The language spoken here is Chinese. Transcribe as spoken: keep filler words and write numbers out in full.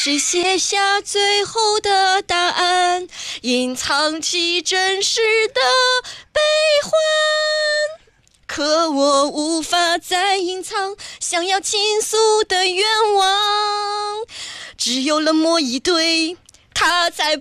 是写下最后的答案，隐藏起真实的悲欢。可我无法再隐藏想要倾诉的愿望，只有冷漠以对，它才